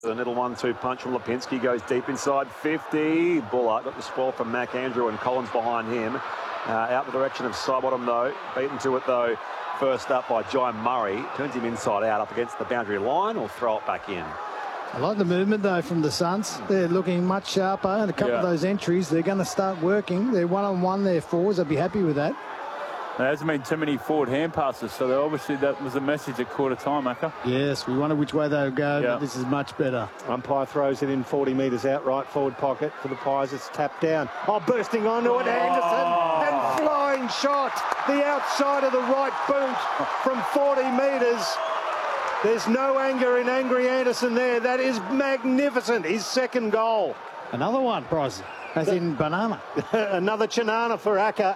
The little 1-2 punch from Lipinski goes deep inside 50. Buller got the spoil from Mac Andrew and Collins behind him. Out the direction of Sidebottom though. Beaten to it though. First up by Jai Murray. Turns him inside out up against the boundary line or throw it back in. I like the movement though from the Suns. They're looking much sharper, and a couple of those entries, they're going to start working. They're one-on-one, they're fours. I'd be happy with that. There hasn't been too many forward hand passes, so obviously that was a message at quarter time, Acker. Yes, we wondered which way they would go, but this is much better. Umpire throws it in 40 metres out, right forward pocket for the Pies. It's tapped down. Oh, bursting onto it, Anderson, and flying shot. The outside of the right boot from 40 metres. There's no anger in Angry Anderson there. That is magnificent. His second goal. Another one, Bryce, as in banana. Another Chinana for Acker.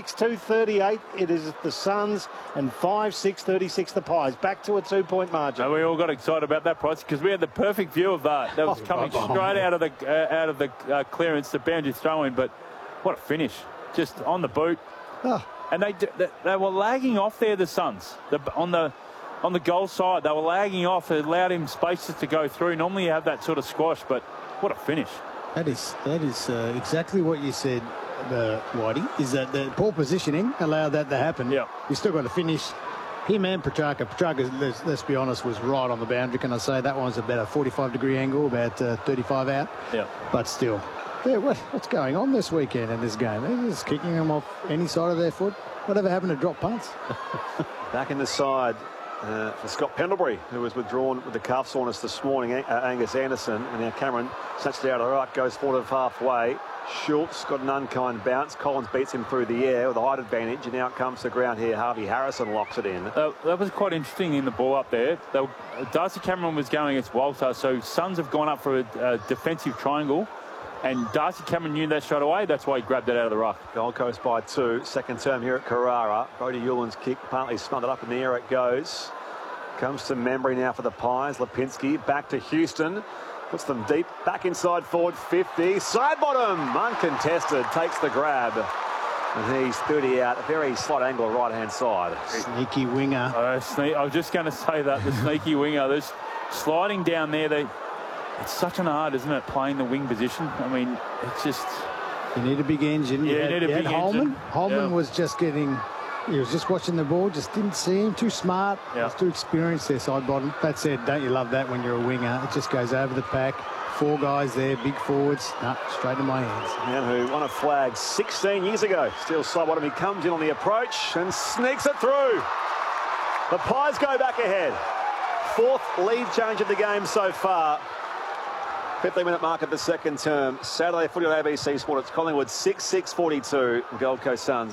6-2-38. It is the Suns, and 5-6-36 the Pies. Back to a 2-point margin. And we all got excited about that, Price, because we had the perfect view of that. That was coming straight out of the clearance, the boundary throw-in. But what a finish! Just on the boot. And they were lagging off there. The Suns on the goal side, they were lagging off. It allowed him spaces to go through. Normally you have that sort of squash, but what a finish! That is exactly what you said, Whitey, is that the poor positioning allowed that to happen. Yeah. You still got to finish. Him and Petrarca. Petrarca, let's be honest, was right on the boundary. Can I say that one's about a 45-degree angle, about 35 out. Yeah. But still, what's going on this weekend in this game? They're just kicking them off any side of their foot. Whatever happened to drop punts? Back in the side for Scott Pendlebury, who was withdrawn with the calf soreness this morning. Angus Anderson, and now Cameron snatched it out of the right, goes forward of halfway. Schultz got an unkind bounce. Collins beats him through the air with a height advantage, and now it comes to ground here. Harvey Harrison locks it in. That was quite interesting in the ball up there. Darcy Cameron was going against Walter, so Suns have gone up for a defensive triangle, and Darcy Cameron knew that straight away. That's why he grabbed it out of the ruck. Gold Coast by 2. Second term here at Carrara. Brody Euland's kick partly smothered up in the air. It goes. Comes to Membry now for the Pies. Lipinski back to Houston. Puts them deep, back inside forward 50. Sidebottom, uncontested, takes the grab. And he's 30 out, a very slight angle right-hand side. Sneaky winger. I was just going to say that, the sneaky winger. There's sliding down there. It's such an art, isn't it, playing the wing position? I mean, it's just... You need a big engine. Yeah, you need a big engine. Holman was just getting... He was just watching the ball, just didn't see him. Too smart, He's too experienced there, Sidebottom. That said, don't you love that when you're a winger? It just goes over the pack. 4 guys there, big forwards. Straight in my hands. Man who won a flag 16 years ago. Still Sidebottom. He comes in on the approach and sneaks it through. The Pies go back ahead. 4th lead change of the game so far. 15-minute mark of the second term. Saturday footy on ABC Sport. It's Collingwood 6-6-42. Gold Coast Suns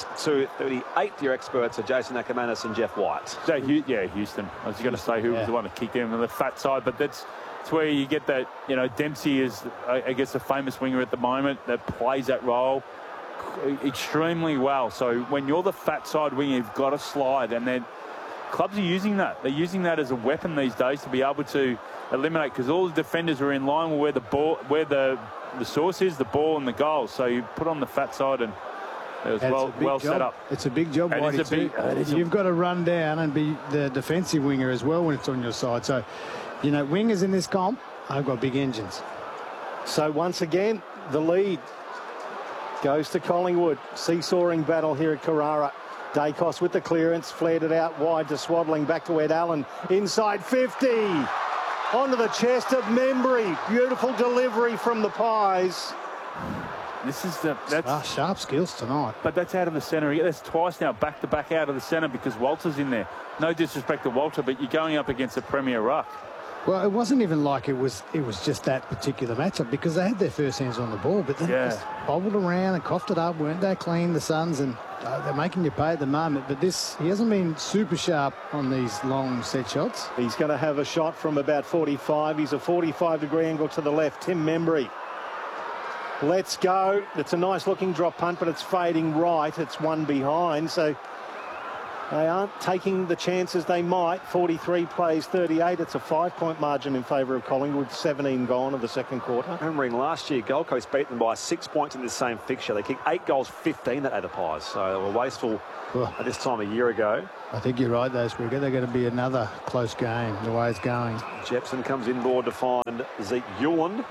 6-2-38. Your experts are Jason Ackermanis and Jeff White. Houston. I was going to say who was the one that kicked him on the fat side, but that's where you get that. You know, Dempsey is, I guess, a famous winger at the moment that plays that role extremely well. So when you're the fat side winger, you've got to slide, and then clubs are using that. They're using that as a weapon these days to be able to eliminate, because all the defenders are in line where the source is, the ball and the goal. So you put on the fat side, and it was well set up. It's a big job, Whitey, You've got to run down and be the defensive winger as well when it's on your side. So, you know, wingers in this comp, I've got big engines. So once again, the lead goes to Collingwood. Seesawing battle here at Carrara. Dacos with the clearance, flared it out wide to Swaddling, back to Ed Allen, inside 50. Onto the chest of Membry. Beautiful delivery from the Pies. That's sharp skills tonight. But that's out of the centre. That's twice now, back to back out of the centre, because Walter's in there. No disrespect to Walter, but you're going up against a premier ruck. Well, it wasn't even like it was just that particular matchup, because they had their first hands on the ball, but then they just bobbled around and coughed it up, weren't they clean, the Suns, and they're making you pay at the moment. But he hasn't been super sharp on these long set shots. He's going to have a shot from about 45. He's a 45-degree angle to the left. Tim Membry. Let's go. It's a nice-looking drop punt, but it's fading right. It's one behind, so They aren't taking the chances they might. 43 plays 38. It's a 5-point margin in favour of Collingwood. 17 gone of the second quarter. Remembering last year, Gold Coast beat them by 6 points in the same fixture. They kicked 8 goals, 15 that day, the Pies. So they were wasteful at this time a year ago. I think you're right, though, Squigger. They're going to be another close game, the way it's going. Jepson comes inboard to find Zeke Hewland.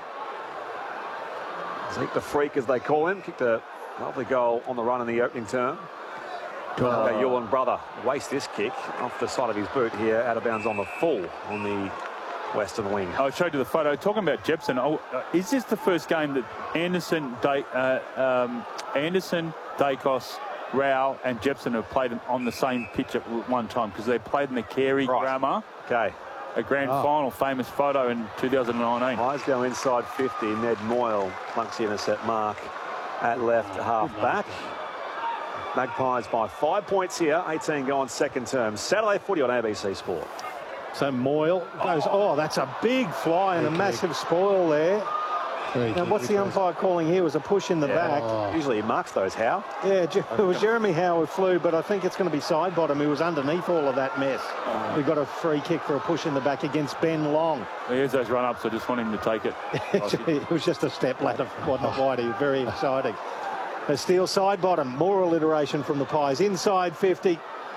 Zeke the Freak, as they call him, kicked a lovely goal on the run in the opening term. Hewland brother wastes this kick off the side of his boot here, out of bounds on the full on the western wing. I showed you the photo. Talking about Jepson, is this the first game that Anderson, Dacos, Rao and Jepson have played on the same pitch at one time? Because they played in the Carey Grammar. Okay. A grand final, famous photo in 2019. Pies go inside 50. Ned Moyle plunks the intercept mark at left half back. Magpies by 5 points here. 18 gone second term. Saturday footy on ABC Sport. So Moyle goes, that's a big fly and a massive spoil there. Now, what's the umpire calling here? Was a push in the back. Usually he marks those, Howe. Yeah, it was Jeremy Howe who flew, but I think it's going to be side bottom who was underneath all of that mess. We got a free kick for a push in the back against Ben Long. Here's those run-ups. I just want him to take it. It was just a step ladder, not Whitey. Very exciting. A Steele side bottom. More alliteration from the Pies. Inside 50.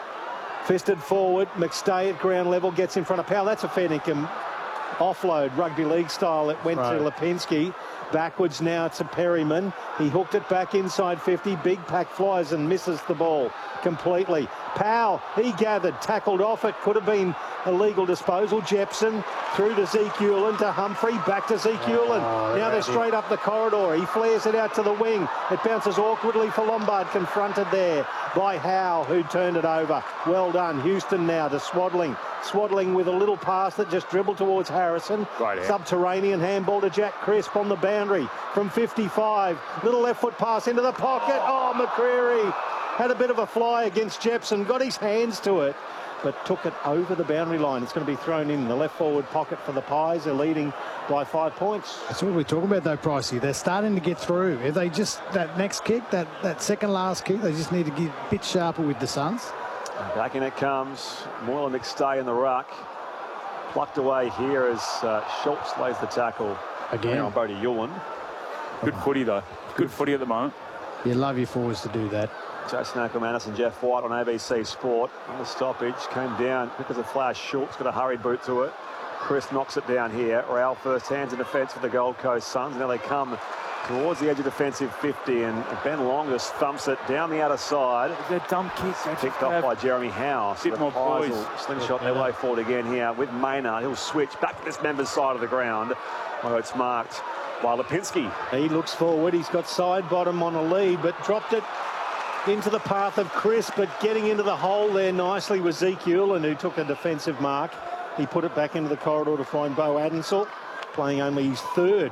Fisted forward. McStay at ground level gets in front of Powell. That's a fair dinkum offload, rugby league style. It went to Lipinski. Backwards now to Perryman. He hooked it back inside 50. Big pack flies and misses the ball completely. Powell, he gathered, tackled off it. Could have been a legal disposal. Jepson through to Zeke Hewland, to Humphrey, back to Zeke Hewland. Now they're straight up the corridor. He flares it out to the wing. It bounces awkwardly for Lombard, confronted there by Howe, who turned it over. Well done. Houston now to Swaddling. Swaddling with a little pass that just dribbled towards Harrison. Subterranean handball to Jack Crisp on the boundary from 55. Little left foot pass into the pocket. McCreary had a bit of a fly against Jepson, got his hands to it, but took it over the boundary line. It's going to be thrown in the left forward pocket for the Pies. They're leading by 5 points. That's what we're talking about, though, Pricey. They're starting to get through. If they just, that next kick, that second last kick, they just need to get a bit sharper with the Suns. Back in it comes. Moyle and McStay in the ruck. Plucked away here as Schultz lays the tackle again on Bodie Hewland. Good footy, though. Good footy at the moment. You love your forwards to do that. Jason Ackermanis and Jeff White on ABC Sport. On the stoppage, came down quick as a flash. Schultz got a hurried boot to it. Chris knocks it down here. Rao first hands in defence for the Gold Coast Suns. Now they come towards the edge of defensive 50, and Ben Long just thumps it down the outer side. They're dumb kicks. Picked off by Jeremy Howe. So the Pies will slingshot their way forward again here with Maynard. He'll switch back to this member's side of the ground. Oh, it's marked by Lipinski. He looks forward. He's got side bottom on a lead, but dropped it into the path of Chris, but getting into the hole there nicely was Zeke Hewland, who took a defensive mark. He put it back into the corridor to find Bo Adensel, playing only his third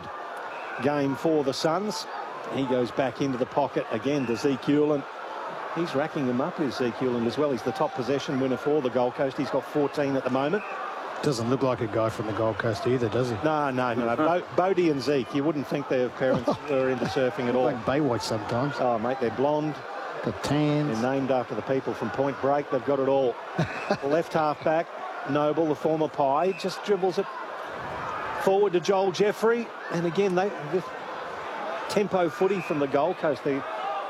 game for the Suns. He goes back into the pocket again to Zeke Hewland. He's racking them up, is Zeke Hewland as well. He's the top possession winner for the Gold Coast. He's got 14 at the moment. Doesn't look like a guy from the Gold Coast either, does he? No. Bodie and Zeke, you wouldn't think their parents were into surfing at all. Like Baywatch sometimes. Oh, mate, they're blonde. The tans. They're named after the people from Point Break. They've got it all. Left half back, Noble, the former Pie, just dribbles it forward to Joel Jeffrey. And again, the tempo footy from the Gold Coast. They're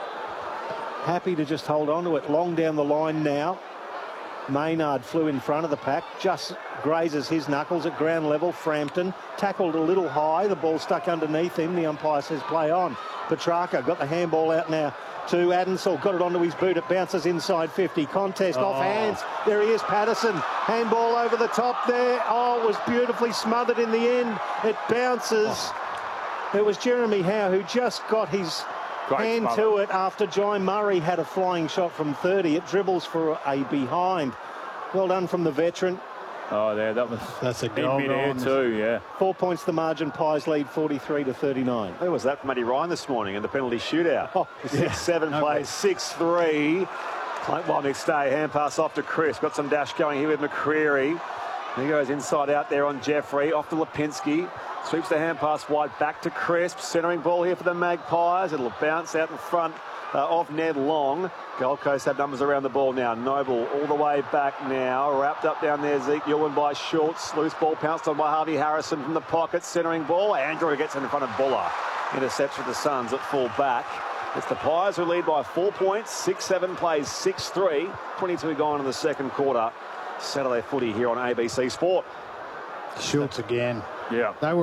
happy to just hold on to it. Long down the line now. Maynard flew in front of the pack, just grazes his knuckles at ground level. Frampton tackled a little high. The ball stuck underneath him. The umpire says play on. Petrarca got the handball out now to Adensel, got it onto his boot. It bounces inside 50. Contest off hands. There he is, Patterson. Handball over the top there. It was beautifully smothered in the end. It bounces. It was Jeremy Howe who just got his hand to it after Jai Murray had a flying shot from 30. It dribbles for a behind. Well done from the veteran. Oh, there, that's a goal. Mid-air too, yeah. 4 points the margin. Pies lead 43-39. Where was that from Matty Ryan this morning in the penalty shootout? 6-7 plays, 6-3. While McStay, hand pass off to Chris. Got some dash going here with McCreary. He goes inside out there on Jeffrey, off to Lipinski. Sweeps the hand pass wide back to Crisp. Centering ball here for the Magpies. It'll bounce out in front of Ned Long. Gold Coast have numbers around the ball now. Noble all the way back now. Wrapped up down there, Zeke Ewan by Schultz. Loose ball pounced on by Harvey Harrison from the pocket. Centering ball. Andrew gets in front of Buller. Intercepts with the Suns at full back. It's the Pies who lead by 4 points. 6-7 plays 6-3. 22 gone in the second quarter. Saturday footy here on ABC Sport. Schultz again. Yeah. They were